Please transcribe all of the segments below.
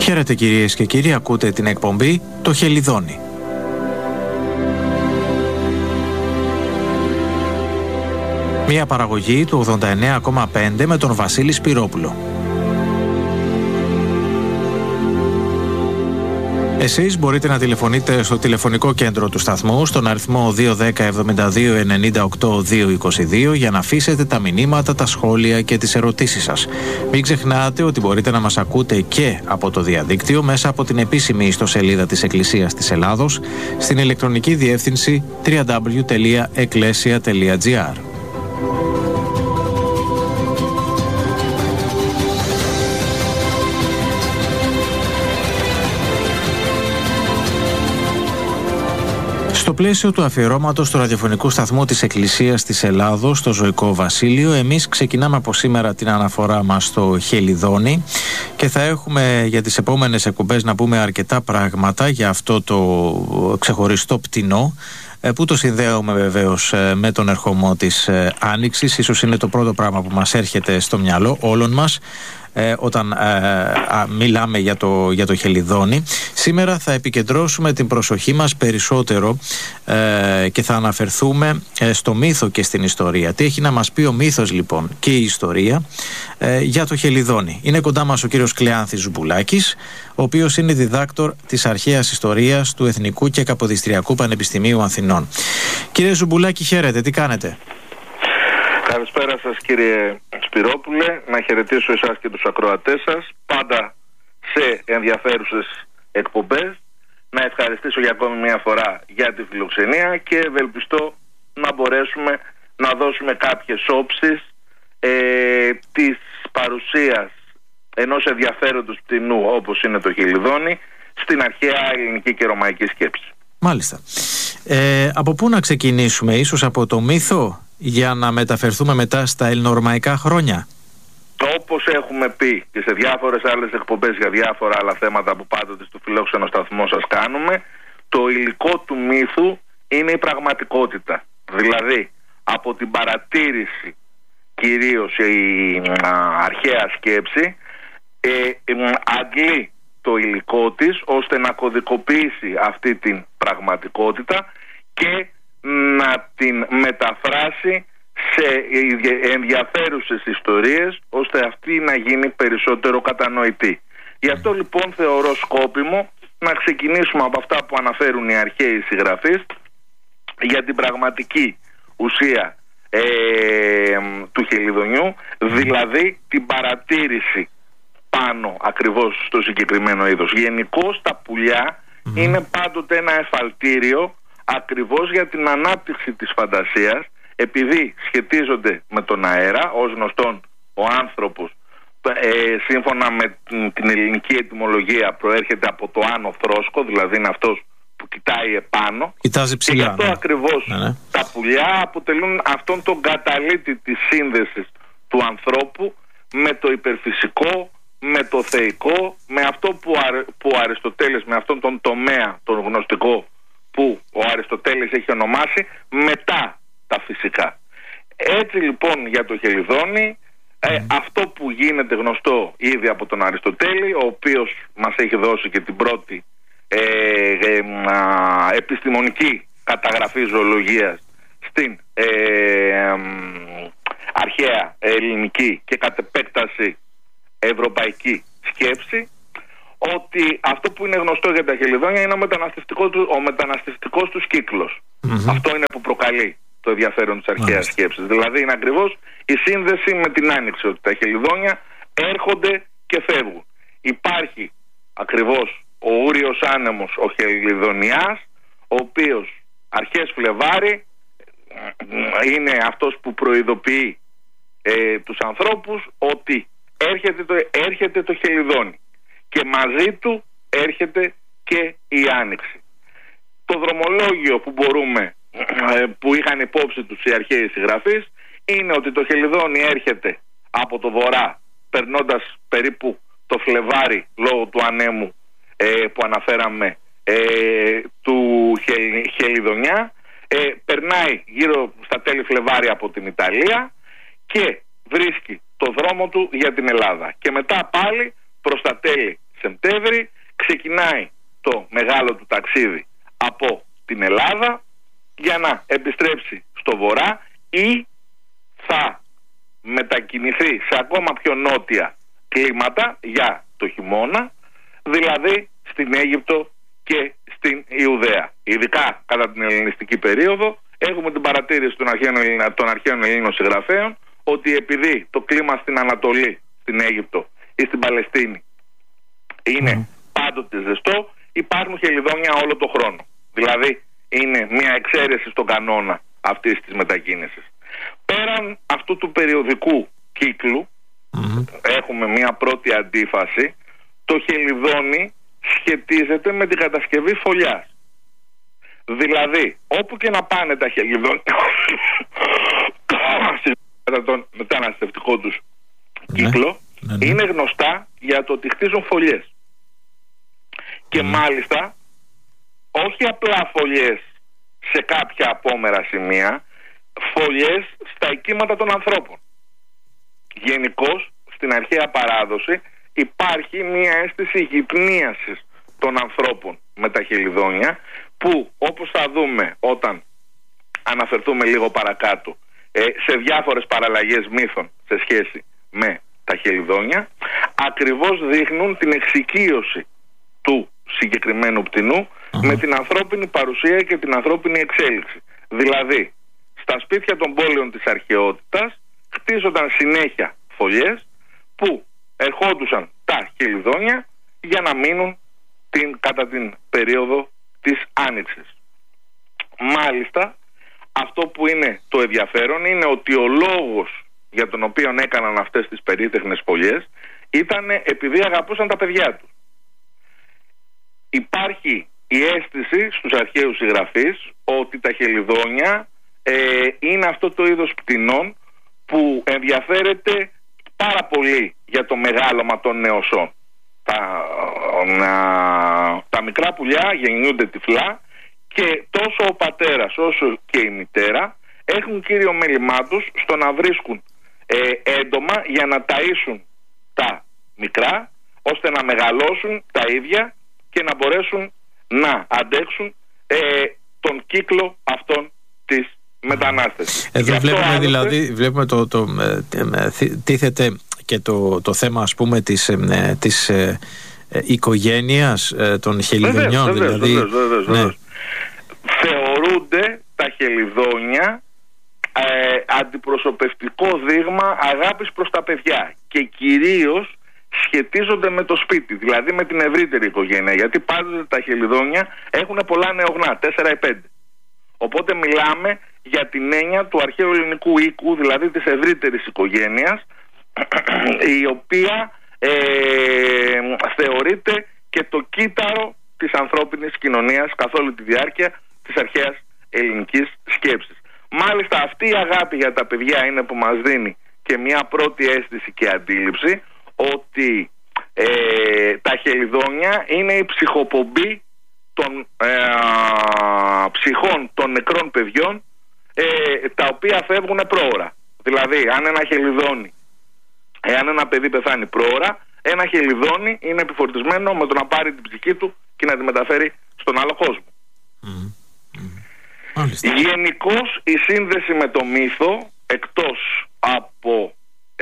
Χαίρετε κυρίες και κύριοι, ακούτε την εκπομπή «Το Χελιδόνι». Μια παραγωγή του 89,5 με τον Βασίλη Σπυρόπουλο. Εσείς μπορείτε να τηλεφωνείτε στο τηλεφωνικό κέντρο του σταθμού στον αριθμό 210 72 98 222 για να αφήσετε τα μηνύματα, τα σχόλια και τις ερωτήσεις σας. Μην ξεχνάτε ότι μπορείτε να μας ακούτε και από το διαδίκτυο μέσα από την επίσημη ιστοσελίδα της Εκκλησίας της Ελλάδος στην ηλεκτρονική διεύθυνση www.ecclesia.gr. Στο πλαίσιο του αφιερώματος του ραδιοφωνικού σταθμού της Εκκλησίας της Ελλάδος στο Ζωικό Βασίλειο, εμείς ξεκινάμε από σήμερα την αναφορά μας στο Χελιδόνι και θα έχουμε για τις επόμενες εκπομπές να πούμε αρκετά πράγματα για αυτό το ξεχωριστό πτηνό που το συνδέουμε βεβαίως με τον ερχομό της Άνοιξης. Ίσως είναι το πρώτο πράγμα που μας έρχεται στο μυαλό όλων μας όταν μιλάμε για το Χελιδόνι. Σήμερα θα επικεντρώσουμε την προσοχή μας περισσότερο και θα αναφερθούμε στο μύθο και στην ιστορία. Τι έχει να μας πει ο μύθος λοιπόν και η ιστορία για το Χελιδόνι. Είναι κοντά μας ο κύριος Κλεάνθης Ζουμπουλάκης, ο οποίος είναι διδάκτορ της αρχαίας ιστορίας του Εθνικού και Καποδιστριακού Πανεπιστημίου Αθηνών. Κύριε Ζουμπουλάκη, χαίρετε, τι κάνετε? Καλησπέρα σας κύριε Σπυρόπουλε, να χαιρετήσω εσάς και τους ακροατές σας, πάντα σε ενδιαφέρουσες εκπομπές, να ευχαριστήσω για ακόμη μια φορά για τη φιλοξενία και ευελπιστώ να μπορέσουμε να δώσουμε κάποιες όψεις της παρουσίας ενός ενδιαφέροντος πτηνού όπως είναι το Χελιδόνι στην αρχαία ελληνική και ρωμαϊκή σκέψη. Μάλιστα. Από πού να ξεκινήσουμε, ίσως από το μύθο, για να μεταφερθούμε μετά στα ελληνορωμαϊκά χρόνια? Όπως έχουμε πει και σε διάφορες άλλες εκπομπές για διάφορα άλλα θέματα που πάντοτε στο φιλόξενο σταθμό σας κάνουμε, το υλικό του μύθου είναι η πραγματικότητα. Δηλαδή, από την παρατήρηση κυρίως η αρχαία σκέψη αντλεί το υλικό της ώστε να κωδικοποιήσει αυτή την πραγματικότητα και να την μεταφράσει σε ενδιαφέρουσες ιστορίες ώστε αυτή να γίνει περισσότερο κατανοητή. Γι' αυτό λοιπόν θεωρώ σκόπιμο να ξεκινήσουμε από αυτά που αναφέρουν οι αρχαίοι συγγραφείς για την πραγματική ουσία του Χελιδονιού, δηλαδή την παρατήρηση πάνω ακριβώς στο συγκεκριμένο είδος. Γενικώς τα πουλιά είναι πάντοτε ένα εφαλτήριο ακριβώς για την ανάπτυξη της φαντασίας, επειδή σχετίζονται με τον αέρα. Ως γνωστόν, ο άνθρωπος σύμφωνα με την ελληνική ετυμολογία προέρχεται από το άνω θρόσκο, δηλαδή είναι αυτός που κοιτάει επάνω. Κοιτάζει ψηλά. Και γι' αυτό ακριβώς τα πουλιά αποτελούν αυτόν τον καταλήτη της σύνδεσης του ανθρώπου με το υπερφυσικό, με το θεϊκό, με αυτό που ο Αριστοτέλης, με αυτόν τον τομέα, τον γνωστικό, που ο Αριστοτέλης έχει ονομάσει μετά τα φυσικά. Έτσι λοιπόν για το Χελιδόνι, αυτό που γίνεται γνωστό ήδη από τον Αριστοτέλη, ο οποίος μας έχει δώσει και την πρώτη επιστημονική καταγραφή ζωολογίας στην αρχαία ελληνική και κατ' επέκταση ευρωπαϊκή σκέψη, ότι αυτό που είναι γνωστό για τα Χελιδόνια είναι ο μεταναστευτικός τους κύκλος. Αυτό είναι που προκαλεί το ενδιαφέρον της αρχαίας σκέψης. Δηλαδή είναι ακριβώς η σύνδεση με την Άνοιξη, ότι τα Χελιδόνια έρχονται και φεύγουν. Υπάρχει ακριβώς ο Ούριος Άνεμος, ο Χελιδονιάς, ο οποίος αρχές Φλεβάρι είναι αυτός που προειδοποιεί τους ανθρώπους ότι έρχεται το Χελιδόνι και μαζί του έρχεται και η Άνοιξη. Το δρομολόγιο που είχαν υπόψη τους οι αρχαίοι συγγραφείς είναι ότι το Χελιδόνι έρχεται από το βορρά, περνώντας περίπου το Φλεβάρι λόγω του ανέμου που αναφέραμε του Χελιδονιά, περνάει γύρω στα τέλη Φλεβάρι από την Ιταλία και βρίσκει το δρόμο του για την Ελλάδα και μετά πάλι προς τα τέλη Σεπτέμβρη ξεκινάει το μεγάλο του ταξίδι από την Ελλάδα για να επιστρέψει στο βορρά ή θα μετακινηθεί σε ακόμα πιο νότια κλίματα για το χειμώνα, δηλαδή στην Αίγυπτο και στην Ιουδαία. Ειδικά κατά την ελληνιστική περίοδο έχουμε την παρατήρηση των αρχαίων Ελλήνων συγγραφέων ότι επειδή το κλίμα στην Ανατολή, στην Αίγυπτο ή στην Παλαιστίνη είναι πάντοτε ζεστό, υπάρχουν χελιδόνια όλο το χρόνο. Δηλαδή είναι μια εξαίρεση στον κανόνα αυτής της μετακίνησης. Πέραν αυτού του περιοδικού κύκλου έχουμε μια πρώτη αντίφαση. Το χελιδόνι σχετίζεται με την κατασκευή φωλιάς. Δηλαδή όπου και να πάνε τα χελιδόνια κατά τον μεταναστευτικό τους κύκλο, είναι γνωστά για το ότι χτίζουν φωλιές. Και μάλιστα όχι απλά φωλιές σε κάποια απόμερα σημεία, φωλιές στα οικίματα των ανθρώπων. Γενικώς στην αρχαία παράδοση υπάρχει μια αίσθηση γυπνίασης των ανθρώπων με τα χελιδόνια, που όπως θα δούμε όταν αναφερθούμε λίγο παρακάτω σε διάφορες παραλλαγές μύθων σε σχέση με τα χελιδόνια, ακριβώς δείχνουν την εξοικείωση του συγκεκριμένου πτηνού με την ανθρώπινη παρουσία και την ανθρώπινη εξέλιξη. Δηλαδή στα σπίτια των πόλεων της αρχαιότητας χτίζονταν συνέχεια φωλιές που ερχόντουσαν τα χελιδόνια για να μείνουν κατά την περίοδο της Άνοιξης. Μάλιστα αυτό που είναι το ενδιαφέρον είναι ότι ο λόγος για τον οποίο έκαναν αυτές τις περίτεχνες φωλιές ήταν επειδή αγαπούσαν τα παιδιά τους. Υπάρχει η αίσθηση στους αρχαίους συγγραφείς ότι τα χελιδόνια είναι αυτό το είδος πτηνών που ενδιαφέρεται πάρα πολύ για το μεγάλωμα των νεοσών. Τα μικρά πουλιά γεννιούνται τυφλά και τόσο ο πατέρας όσο και η μητέρα έχουν κύριο μέλημά τους στο να βρίσκουν έντομα για να ταΐσουν τα μικρά ώστε να μεγαλώσουν τα ίδια και να μπορέσουν να αντέξουν τον κύκλο αυτόν της μετανάστευσης. Εδώ βλέπουμε δηλαδή τίθεται και το θέμα, ας πούμε, της οικογένειας των χελιδονιών. Βεβαίως. Θεωρούνται τα χελιδόνια αντιπροσωπευτικό δείγμα αγάπης προς τα παιδιά και κυρίως σχετίζονται με το σπίτι, δηλαδή με την ευρύτερη οικογένεια, γιατί πάντοτε τα χελιδόνια έχουν πολλά νεογνά, 4 ή 5. Οπότε μιλάμε για την έννοια του αρχαίου ελληνικού οίκου, δηλαδή της ευρύτερης οικογένειας, η οποία θεωρείται και το κύτταρο της ανθρώπινης κοινωνίας καθ' όλη τη διάρκεια της αρχαίας ελληνικής σκέψης. Μάλιστα αυτή η αγάπη για τα παιδιά είναι που μας δίνει και μια πρώτη αίσθηση και αντίληψη ότι τα χελιδόνια είναι η ψυχοπομπή των ψυχών των νεκρών παιδιών, τα οποία φεύγουν πρόωρα. Δηλαδή αν ένα χελιδόνι, εάν ένα παιδί πεθάνει πρόωρα, ένα χελιδόνι είναι επιφορτισμένο με το να πάρει την ψυχή του και να τη μεταφέρει στον άλλο κόσμο. Γενικώς η σύνδεση με το μύθο, εκτός από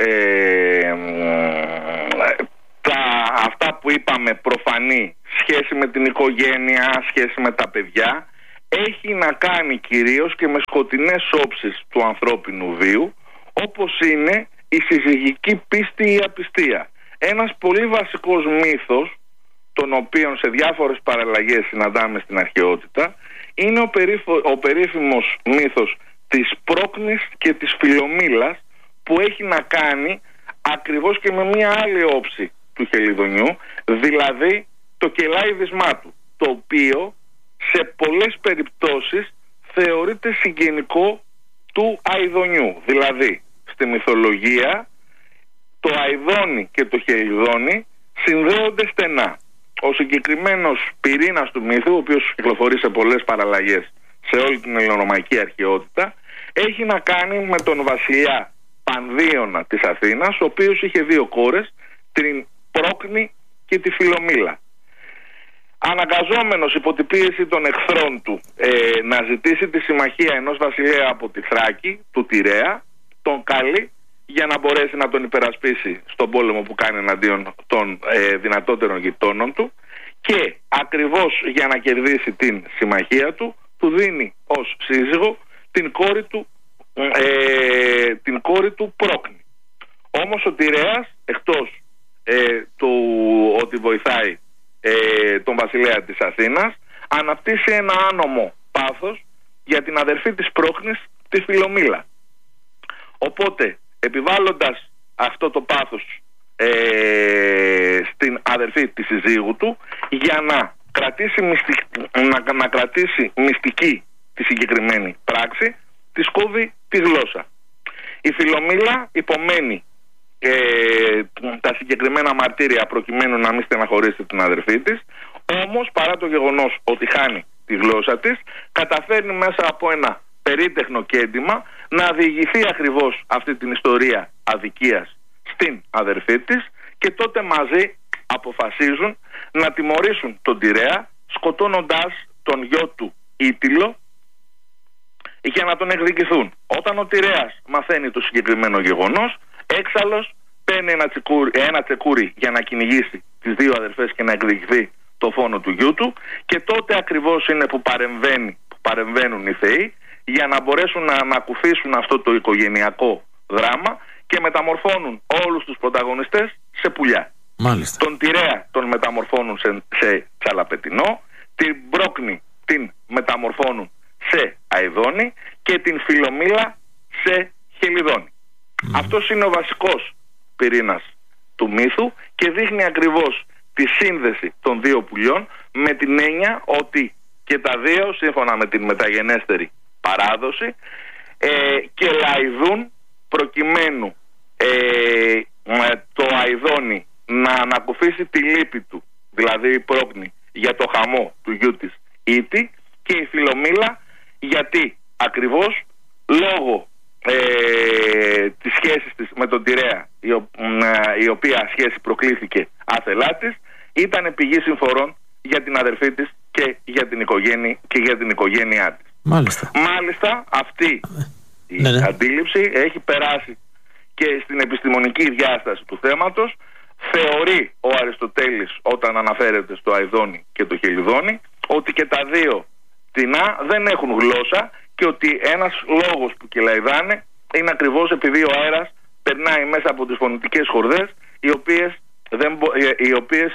αυτά που είπαμε προφανή, σχέση με την οικογένεια, σχέση με τα παιδιά, έχει να κάνει κυρίως και με σκοτεινές όψεις του ανθρώπινου βίου, όπως είναι η συζυγική πίστη ή απιστία. Ένας πολύ βασικός μύθος, τον οποίον σε διάφορες παραλλαγές συναντάμε στην αρχαιότητα, είναι ο περίφημος μύθος της Πρόκνης και της Φιλομήλας, που έχει να κάνει ακριβώς και με μια άλλη όψη του χελιδονιού, δηλαδή το κελάιδισμά του, το οποίο σε πολλές περιπτώσεις θεωρείται συγγενικό του αηδονιού. Δηλαδή στη μυθολογία το αηδόνι και το χελιδόνι συνδέονται στενά. Ο συγκεκριμένος πυρήνας του μύθου, ο οποίος κυκλοφορεί σε πολλές παραλλαγές σε όλη την ελληνορωμαϊκή αρχαιότητα, έχει να κάνει με τον βασιλιά Πανδίωνα της Αθήνας, ο οποίος είχε 2 κόρες, την Πρόκνη και τη Φιλομήλα. Αναγκαζόμενος υπό την πίεση των εχθρών του να ζητήσει τη συμμαχία ενός βασιλέα από τη Θράκη, του Τιρέα, τον καλεί για να μπορέσει να τον υπερασπίσει στον πόλεμο που κάνει εναντίον των δυνατότερων γειτόνων του, και ακριβώς για να κερδίσει την συμμαχία του, του δίνει ως σύζυγο την κόρη του Πρόκνη. Όμως ο Τιρέας, εκτός του ότι βοηθάει τον βασιλέα της Αθήνας, αναπτύσσει ένα άνομο πάθος για την αδερφή της Πρόκνης, τη Φιλομήλα. Οπότε, επιβάλλοντας αυτό το πάθος στην αδερφή της συζύγου του, για να κρατήσει μυστική τη συγκεκριμένη πράξη, της κόβει τη γλώσσα. Η Φιλομήλα υπομένει τα συγκεκριμένα μαρτύρια προκειμένου να μην στεναχωρήσει την αδερφή της, όμως παρά το γεγονός ότι χάνει τη γλώσσα της, καταφέρνει μέσα από ένα περίτεχνο κέντημα να διηγηθεί ακριβώς αυτή την ιστορία αδικίας στην αδερφή της, και τότε μαζί αποφασίζουν να τιμωρήσουν τον Τιρέα, σκοτώνοντας τον γιο του Ήτυλο για να τον εκδικηθούν. Όταν ο Τιρέας μαθαίνει το συγκεκριμένο γεγονός, έξαλλος παίρνει ένα τσεκούρι για να κυνηγήσει τις δύο αδερφές και να εκδικηθεί το φόνο του γιού του, και τότε ακριβώς είναι που παρεμβαίνουν οι θεοί για να μπορέσουν να ανακουφίσουν αυτό το οικογενειακό δράμα και μεταμορφώνουν όλους τους πρωταγωνιστές σε πουλιά. Μάλιστα. Τον Τιρέα τον μεταμορφώνουν σε τσαλαπετινό, την Πρόκνη την μεταμορφώνουν σε αηδόνη και την Φιλομήλα σε χελιδόνη. Αυτός είναι ο βασικός πυρήνας του μύθου και δείχνει ακριβώς τη σύνδεση των δύο πουλιών, με την έννοια ότι και τα δύο, σύμφωνα με την μεταγενέστερη παράδοση, και λαϊδούν προκειμένου το αηδόνι να ανακουφίσει τη λύπη του, δηλαδή η Πρόκνη, για το χαμό του γιού της Ήτη, και η Φιλομήλα γιατί ακριβώς λόγω της σχέσης της με τον Τιρέα, η οποία σχέση προκλήθηκε άθελά της, ήταν πηγή συμφορών για την αδερφή της και για την οικογένειά της. Μάλιστα αυτή η αντίληψη έχει περάσει και στην επιστημονική διάσταση του θέματος. Θεωρεί ο Αριστοτέλης, όταν αναφέρεται στο αηδόνι και το χελιδόνι, ότι και τα δύο τεινά δεν έχουν γλώσσα και ότι ένας λόγος που κελαϊδάνε είναι ακριβώς επειδή ο αέρας περνάει μέσα από τις φωνητικές χορδές, οι οποίες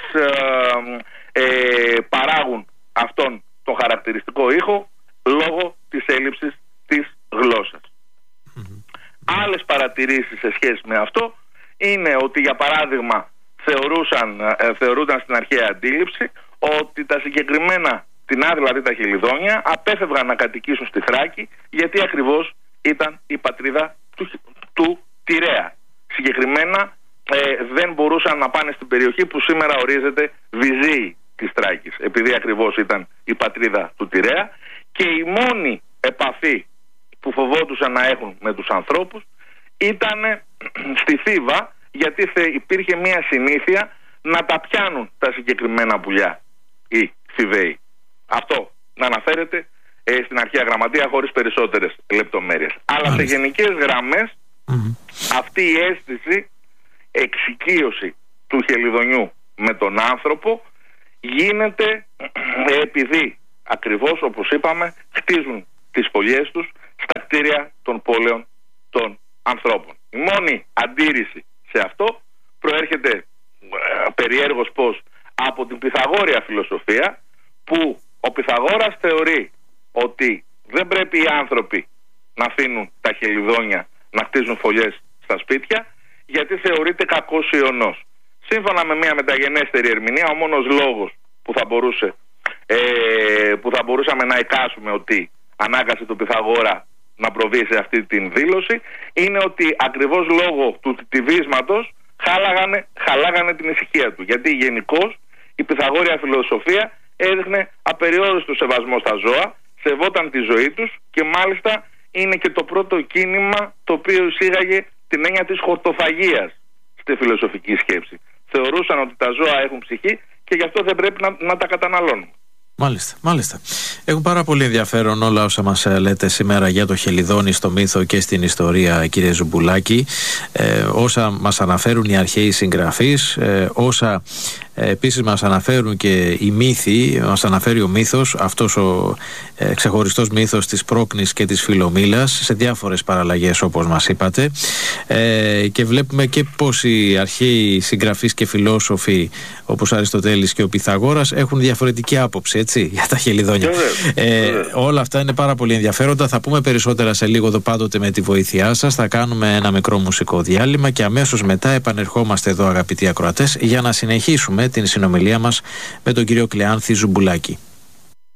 παράγουν αυτόν τον χαρακτηριστικό ήχο λόγω της έλλειψης της γλώσσας. Άλλες παρατηρήσεις σε σχέση με αυτό είναι ότι, για παράδειγμα, θεωρούνταν στην αρχαία αντίληψη ότι τα συγκεκριμένα τεινά, δηλαδή τα χελιδόνια, απέφευγαν να κατοικήσουν στη Θράκη γιατί ακριβώς ήταν η πατρίδα του Τιρέα. Συγκεκριμένα δεν μπορούσαν να πάνε στην περιοχή που σήμερα ορίζεται Βυζίη της Θράκης, επειδή ακριβώς ήταν η πατρίδα του Τιρέα, και η μόνη επαφή που φοβόντουσαν να έχουν με τους ανθρώπους ήταν στη Θήβα, γιατί υπήρχε μια συνήθεια να τα πιάνουν τα συγκεκριμένα πουλιά οι Θηβαίοι. Αυτό να αναφέρεται στην αρχαία γραμματεία χωρίς περισσότερες λεπτομέρειες. Αλλά σε γενικές γραμμές αυτή η αίσθηση εξοικείωση του χελιδονιού με τον άνθρωπο γίνεται επειδή ακριβώς, όπως είπαμε, χτίζουν τις φωλιές τους στα κτίρια των πόλεων των ανθρώπων. Η μόνη αντίρρηση σε αυτό προέρχεται περιέργως πως από την Πυθαγόρια φιλοσοφία, που ο Πυθαγόρας θεωρεί ότι δεν πρέπει οι άνθρωποι να αφήνουν τα χελιδόνια να χτίζουν φωλιές στα σπίτια, γιατί θεωρείται κακός ιονός. Σύμφωνα με μια μεταγενέστερη ερμηνεία, ο μόνος λόγος που θα μπορούσαμε να εικάσουμε ότι ανάγκασε τον Πυθαγόρα να προβεί σε αυτή την δήλωση είναι ότι ακριβώς λόγω του τυβίσματος χαλάγανε την ησυχία του. Γιατί γενικώς η Πυθαγόρια φιλοσοφία έδειχνε απεριόριστο σεβασμό στα ζώα, σεβόταν τη ζωή τους και μάλιστα είναι και το πρώτο κίνημα το οποίο εισήγαγε την έννοια της χορτοφαγίας στη φιλοσοφική σκέψη. θεωρούσαν ότι τα ζώα έχουν ψυχή και γι' αυτό δεν πρέπει να τα καταναλώνουν. Μάλιστα. Έχουν πάρα πολύ ενδιαφέρον όλα όσα μας λέτε σήμερα για το χελιδόνι στο μύθο και στην ιστορία, κύριε Ζουμπουλάκη. Όσα μας αναφέρουν οι αρχαίοι συγγραφείς, όσα επίσης μας αναφέρουν και οι μύθοι, μας αναφέρει ο μύθος, αυτός ο ξεχωριστός μύθος της Πρόκνης και της Φιλομήλας σε διάφορες παραλλαγές όπως μας είπατε, και βλέπουμε και πως οι αρχαίοι συγγραφείς και φιλόσοφοι όπως ο Αριστοτέλης και ο Πυθαγόρας έχουν διαφορετική άποψη, έτσι, για τα χελιδόνια. Όλα αυτά είναι πάρα πολύ ενδιαφέροντα. Θα πούμε περισσότερα σε λίγο εδώ, πάντοτε με τη βοήθειά σας. Θα κάνουμε ένα μικρό μουσικό διάλειμμα και αμέσως μετά επανερχόμαστε εδώ, αγαπητοί ακροατές, για να συνεχίσουμε την συνομιλία μας με τον κύριο Κλεάνθη Ζουμπουλάκη.